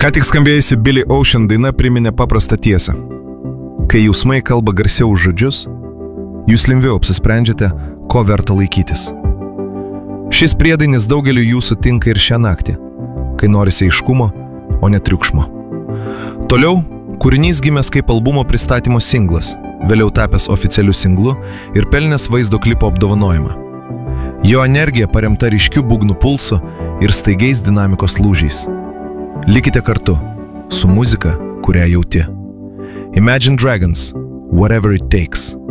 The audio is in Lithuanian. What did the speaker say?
Ką tik skambėjusi Billy Ocean daina priminė paprastą tiesą. Kai jausmai kalba garsiau už žodžius, jūs lengviau apsisprendžiate, ko verta laikytis. Šis priedainis daugeliu jūsų tinka ir šią naktį, kai norisi aiškumo, o ne triukšmo. Toliau, kūrinys gimęs kaip albumo pristatymo singlas, vėliau tapęs oficialiu singlu ir pelnęs vaizdo klipo apdovanojimą. Jo energija paremta ryškiu būgnų pulsu ir staigiais dinamikos lūžiais. Likite kartu su muzika, kurią jauti. Imagine Dragons, Whatever It Takes.